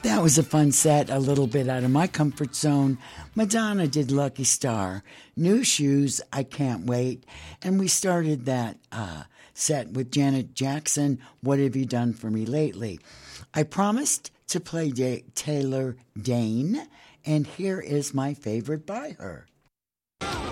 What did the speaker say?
That was a fun set, a little bit out of my comfort zone. Madonna did Lucky Star. New Shoes, I Can't Wait. And we started that set with Janet Jackson, What Have You Done For Me Lately? I promised to play Taylor Dayne, and here is my favorite by her.